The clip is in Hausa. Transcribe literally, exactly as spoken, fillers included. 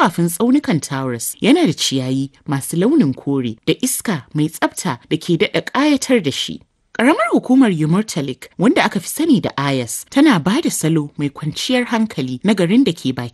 ƙafafun tsaunukan Taurus yana da ciyayi masu launin kore da iska mai tsafta da ke daɗa ƙayatar da shi. Ƙaramar hukumar Yumurtalik, wanda aka fi sani da Ayas, tana ba da salo mai kwanciyar hankali na garin da ke baki